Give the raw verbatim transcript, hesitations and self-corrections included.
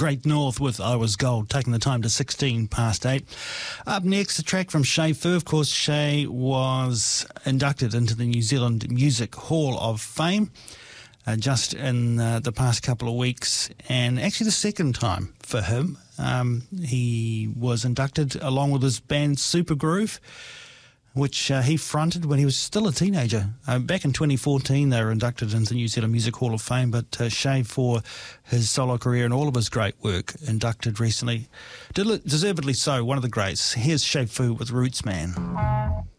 Great North with I Was Gold, taking the time to sixteen past eight. Up next, a track from Shay Fu. Of course, Shay was inducted into the New Zealand Music Hall of Fame uh, just in uh, the past couple of weeks, and actually the second time for him. Um, he was inducted along with his band Super Groove, which uh, he fronted when he was still a teenager. Uh, back in twenty fourteen, they were inducted into the New Zealand Music Hall of Fame, but uh, Shay, for his solo career and all of his great work, inducted recently. Deservedly so, one of the greats. Here's Shay Fu with Roots Man.